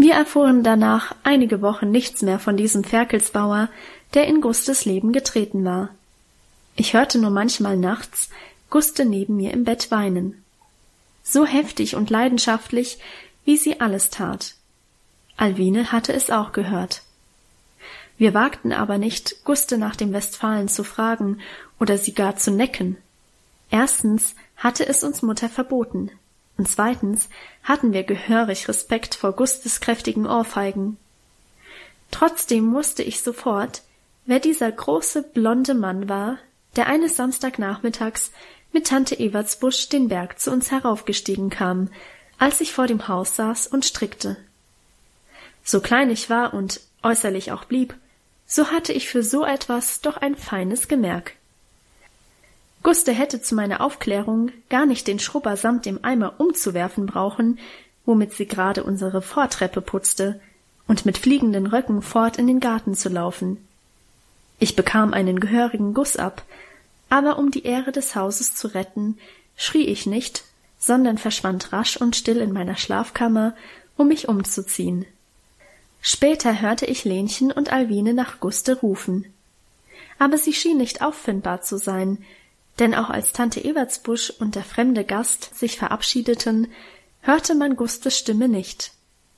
Wir erfuhren danach einige Wochen nichts mehr von diesem Ferkelsbauer, der in Gustes Leben getreten war. Ich hörte nur manchmal nachts Guste neben mir im Bett weinen. So heftig und leidenschaftlich, wie sie alles tat. Alwine hatte es auch gehört. Wir wagten aber nicht, Guste nach dem Westfalen zu fragen oder sie gar zu necken. Erstens hatte es uns Mutter verboten, und zweitens hatten wir gehörig Respekt vor Gustes kräftigen Ohrfeigen. Trotzdem wusste ich sofort, wer dieser große, blonde Mann war, der eines Samstagnachmittags mit Tante Evertsbusch den Berg zu uns heraufgestiegen kam, als ich vor dem Haus saß und strickte. So klein ich war und äußerlich auch blieb, so hatte ich für so etwas doch ein feines Gemerk. Guste hätte zu meiner Aufklärung gar nicht den Schrubber samt dem Eimer umzuwerfen brauchen, womit sie gerade unsere Vortreppe putzte, und mit fliegenden Röcken fort in den Garten zu laufen. Ich bekam einen gehörigen Guss ab, aber um die Ehre des Hauses zu retten, schrie ich nicht, sondern verschwand rasch und still in meiner Schlafkammer, um mich umzuziehen. Später hörte ich Lenchen und Alwine nach Guste rufen. Aber sie schien nicht auffindbar zu sein, denn auch als Tante Evertsbusch und der fremde Gast sich verabschiedeten, hörte man Gustes Stimme nicht.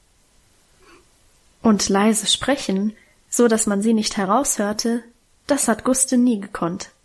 Und leise sprechen, so dass man sie nicht heraushörte, das hat Guste nie gekonnt.